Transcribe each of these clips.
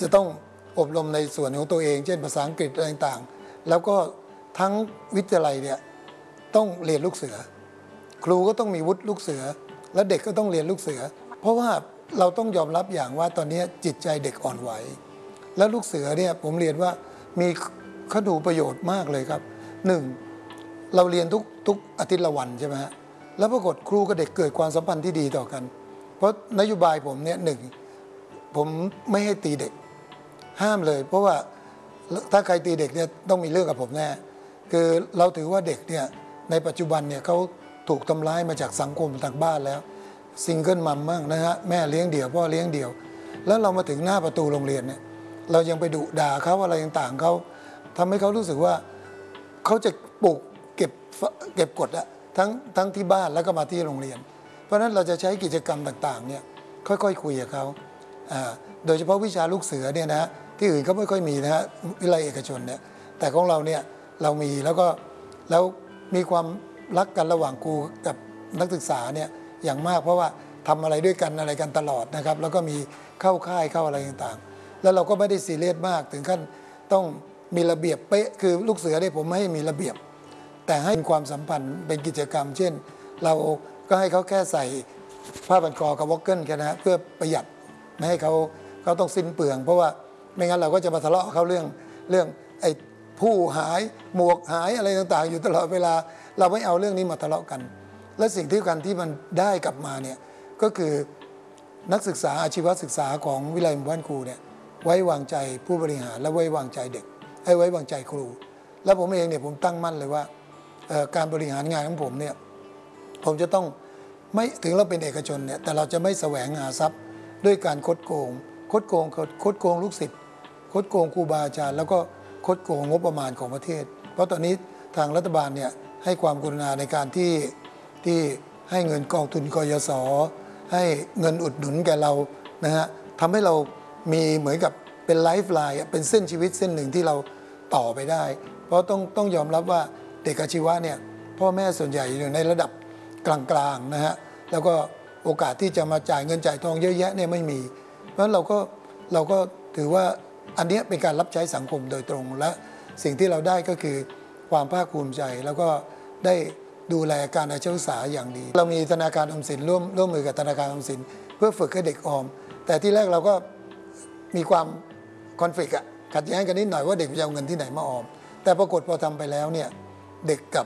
จะต้องอบรมในส่วนของตัวเองเช่นภาษาอังกฤษอะไรต่างๆแล้วก็ทั้งวิทยาลัยเนี่ยต้องเรียนลูกเสือครูก็ต้องมีวุฒิลูกเสือและเด็กก็ต้องเรียนลูกเสือเพราะว่าเราต้องยอมรับอย่างว่าตอนนี้จิตใจเด็กอ่อนไหวแล้วลูกเสือเนี่ยผมเรียนว่ามีข้อดูประโยชน์มากเลยครับหนึ่งเราเรียนทุกอาทิตย์ละวันใช่ไหมฮะแล้วปรากฏครูกับเด็กเกิดความสัมพันธ์ที่ดีต่อกันเพราะนโยบายผมเนี่ยหนึ่งผมไม่ให้ตีเด็กห้ามเลยเพราะว่าถ้าใครตีเด็กเนี่ยต้องมีเรื่องกับผมแน่คือเราถือว่าเด็กเนี่ยในปัจจุบันเนี่ยเขาถูกทำร้ายมาจากสังคมทางบ้านแล้วซิงเกิลมัมมั่งนะฮะแม่เลี้ยงเดี่ยวพ่อเลี้ยงเดี่ยวแล้วเรามาถึงหน้าประตูโรงเรียนเนี่ยเรายังไปดุด่าเขาอะไรต่างๆเขาทำให้เขารู้สึกว่าเขาจะปลูกเก็บกดอะทั้งที่บ้านแล้วก็มาที่โรงเรียนเพราะฉะนั้นเราจะใช้กิจกรรมต่างๆเนี่ยค่อยๆคุยกับเขาโดยเฉพาะวิชาลูกเสือเนี่ยนะที่อื่นเขาไม่ค่อยมีนะฮะวิทยาลัยเอกชนเนี่ยแต่ของเราเนี่ยเรามีแล้วมีความรักกันระหว่างครูกับนักศึกษาเนี่ยอย่างมากเพราะว่าทำอะไรด้วยกันอะไรกันตลอดนะครับแล้วก็มีเข้าค่ายเข้าอะไรต่างๆแล้วเราก็ไม่ได้ซีเรียสมากถึงขั้นต้องมีระเบียบเป๊ะคือลูกเสือเนี่ยผมไม่ให้มีระเบียบแต่ให้ความสัมพันธ์เป็นกิจกรรมเช่นเราก็ให้เขาแค่ใส่ผ้าพันคอกับวอคเกิลแค่นั้นเพื่อประหยัดไม่ให้เขาต้องสิ้นเปลืองเพราะว่าไม่งั้นเราก็จะมาทะเลาะเขาเรื่องไอ้ผู้หายหมวกหายอะไรต่างๆอยู่ตลอดเวลาเราไม่เอาเรื่องนี้มาทะเลาะกันและสิ่งที่กันที่มันได้กลับมาเนี่ยก็คือนักศึกษาอาชีวศึกษาของวิทยาลัยหมู่บ้านครูเนี่ยไว้วางใจผู้บริหารและไว้วางใจเด็กไว้วางใจครูแล้วผมเองเนี่ยผมตั้งมั่นเลยว่าการบริหารงานของผมเนี่ยผมจะต้องไม่ถึงเราเป็นเอกชนเนี่ยแต่เราจะไม่แสวงหาทรัพย์ด้วยการคดโกงลูกศิษย์คดโกงครูบาอาจารย์แล้วก็คดโกงงบประมาณของประเทศเพราะตอนนี้ทางรัฐบาลเนี่ยให้ความกรุณาในการที่ให้เงินกองทุนกยศให้เงินอุดหนุนแก่เรานะฮะทำให้เรามีเหมือนกับเป็นไลฟ์ไลน์เป็นเส้นชีวิตเส้นหนึ่งที่เราต่อไปได้เพราะต้องยอมรับว่าเด็กอาชีวะเนี่ยพ่อแม่ส่วนใหญ่อยู่ในระดับกลางๆนะฮะแล้วก็โอกาสที่จะมาจ่ายเงินจ่ายทองเยอะแยะเนี่ยไม่มีเพราะฉะนั้นเราก็ถือว่าอันนี้เป็นการรับใช้สังคมโดยตรงและสิ่งที่เราได้ก็คือความภาคภูมิใจแล้วก็ได้ดูแลการอาชีวศึกษาอย่างดีเรามีธนาคารออมสินร่วมมือกับธนาคารออมสินเพื่อฝึกให้เด็กออมแต่ที่แรกเราก็มีความคอนฟ lict ขัดแย้งกันนิดหน่อยว่าเด็กจะเอาเงินที่ไหนมาออมแต่ปรากฏพอทำไปแล้วเนี่ยเด็กกับ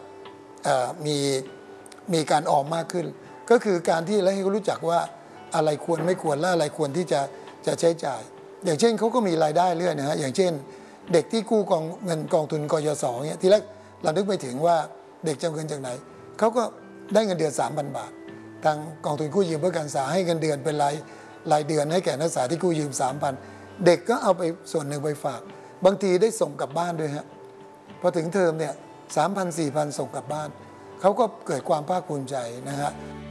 มีการออมมากขึ้นก็คือการที่ให้เขารู้จักว่าอะไรควรไม่ควรและอะไรควรที่จะใช้จ่ายอย่างเช่นเขาก็มีรายได้เรื่อยนะฮะอย่างเช่นเด็กที่กู้เงินกองทุนกยศเนี่ยทีแรกเรานึกไปถึงว่าเด็กจะเอาเงินจากไหนเขาก็ได้เงินเดือน 3,000 บาททางกองทุนกู้ยืมเพื่อการศึกษาให้เงินเดือนเป็นรายเดือนให้แก่นักศึกษาที่กู้ยืม 3,000 เด็กก็เอาไปส่วนหนึ่งไปฝากบางทีได้ส่งกลับบ้านด้วยฮะพอถึงเทอมเนี่ย 3,000 4,000 ส่งกลับบ้านเขาก็เกิดความภาคภูมิใจนะฮะ